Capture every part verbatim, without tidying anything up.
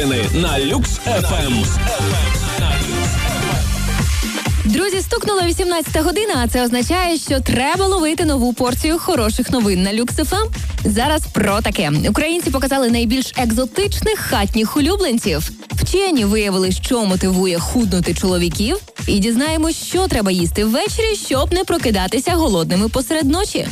новини на Люкс еф ем. Друзі, стукнула вісімнадцята година, а це означає, що треба ловити нову порцію хороших новин на Люкс еф ем. Зараз про таке. Українці показали найбільш екзотичних хатніх улюбленців. Вчені виявили, що мотивує худнути чоловіків. І дізнаємось, що треба їсти ввечері, щоб не прокидатися голодними посеред ночі.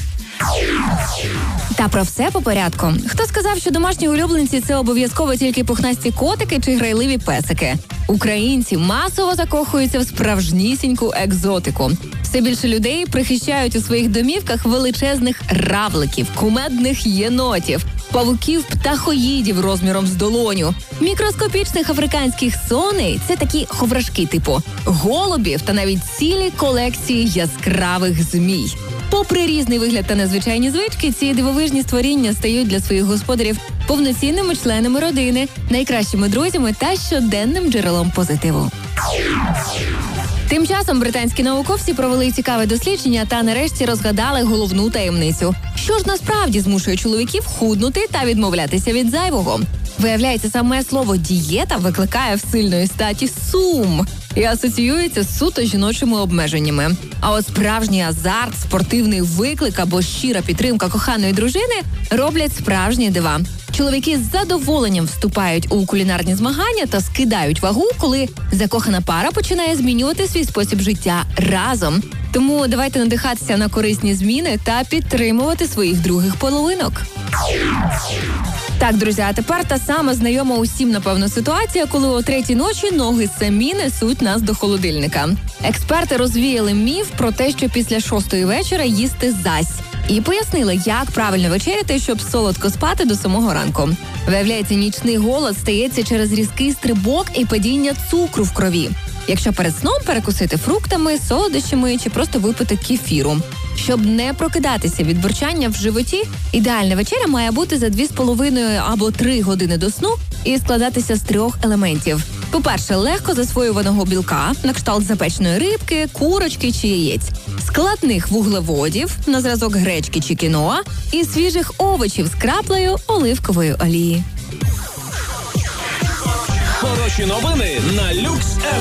Та про все по порядку. Хто сказав, що домашні улюбленці – це обов'язково тільки пухнасті котики чи грайливі песики? Українці масово закохуються в справжнісіньку екзотику. Все більше людей прихищають у своїх домівках величезних равликів, кумедних єнотів, павуків птахоїдів розміром з долоню, мікроскопічних африканських соней – це такі ховрашки типу голубів та навіть цілі колекції яскравих змій. Попри різний вигляд та незвичайні звички, ці дивовижні створіння стають для своїх господарів повноцінними членами родини, найкращими друзями та щоденним джерелом позитиву. Тим часом британські науковці провели цікаве дослідження та нарешті розгадали головну таємницю. Що ж насправді змушує чоловіків худнути та відмовлятися від зайвого? Виявляється, саме слово «дієта» викликає в сильної статі сум і асоціюється з суто жіночими обмеженнями. А от справжній азарт, спортивний виклик або щира підтримка коханої дружини роблять справжні дива. Чоловіки з задоволенням вступають у кулінарні змагання та скидають вагу, коли закохана пара починає змінювати свій спосіб життя разом. Тому давайте надихатися на корисні зміни та підтримувати своїх других половинок. Так, друзі, а тепер та сама знайома усім, напевно, ситуація, коли о третій ночі ноги самі несуть нас до холодильника. Експерти розвіяли міф про те, що після шостої вечора їсти зась. І пояснили, як правильно вечеряти, щоб солодко спати до самого ранку. Виявляється, нічний голод стається через різкий стрибок і падіння цукру в крові. Якщо перед сном перекусити фруктами, солодощами чи просто випити кефіру. Щоб не прокидатися від бурчання в животі, ідеальна вечеря має бути за дві з половиною або три години до сну і складатися з трьох елементів. По-перше, легко засвоюваного білка, на кшталт запеченої рибки, курочки чи яєць, складних вуглеводів, на зразок гречки чи кіноа, і свіжих овочів з краплею оливкової олії. Хороші новини на Люкс еф ем.